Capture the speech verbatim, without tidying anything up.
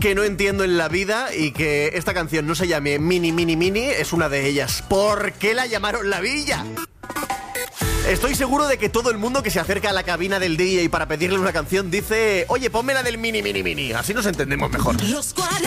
que no entiendo en la vida y que esta canción no se llame Mini Mini Mini es una de ellas. ¿Por qué la llamaron La Villa? Estoy seguro de que todo el mundo que se acerca a la cabina del D J para pedirle una canción dice: oye, ponme la del Mini Mini Mini, así nos entendemos mejor.